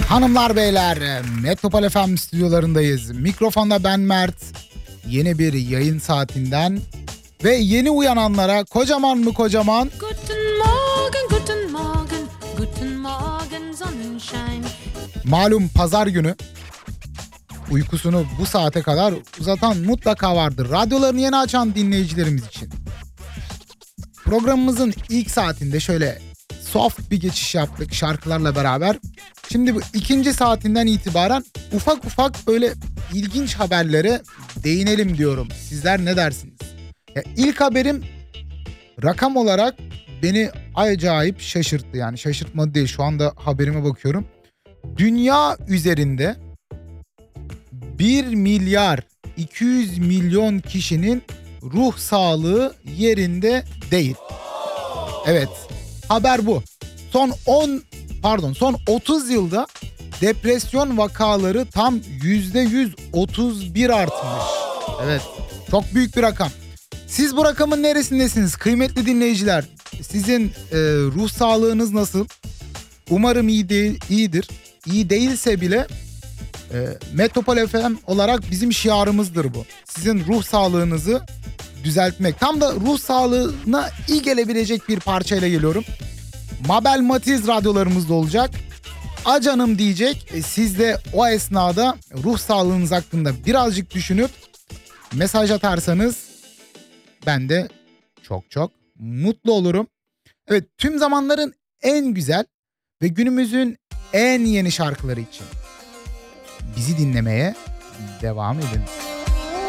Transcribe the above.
Hanımlar beyler, Metropol FM stüdyolarındayız. Mikrofonda ben Mert. Yeni bir yayın saatinden ve yeni uyananlara kocaman mı kocaman Guten Morgen, guten Morgen, guten Morgen Sonnenschein. Malum pazar günü uykusunu bu saate kadar uzatan mutlaka vardır. Radyolarını yeni açan dinleyicilerimiz için. Programımızın ilk saatinde şöyle soft bir geçiş yaptık şarkılarla beraber. Şimdi bu ikinci saatinden itibaren ufak ufak böyle ilginç haberlere değinelim diyorum. Sizler ne dersiniz? Ya ilk haberim rakam olarak beni acayip şaşırttı. Yani şaşırtmadı değil, şu anda haberime bakıyorum. Dünya üzerinde 1 milyar 200 milyon kişinin ruh sağlığı yerinde değil. Evet, haber bu. Son 30 yılda depresyon vakaları tam %131 artmış. Evet, çok büyük bir rakam. Siz bu rakamın neresindesiniz kıymetli dinleyiciler? Sizin ruh sağlığınız nasıl? Umarım iyidir. İyi değilse bile Metropol FM olarak bizim şiarımızdır bu. Sizin ruh sağlığınızı düzeltmek. Tam da ruh sağlığına iyi gelebilecek bir parçayla geliyorum. Mabel Matiz radyolarımızda olacak. Acanım diyecek. Siz de o esnada ruh sağlığınız hakkında birazcık düşünüp mesaj atarsanız ben de çok mutlu olurum. Evet, tüm zamanların en güzel ve günümüzün en yeni şarkıları için bizi dinlemeye devam edin.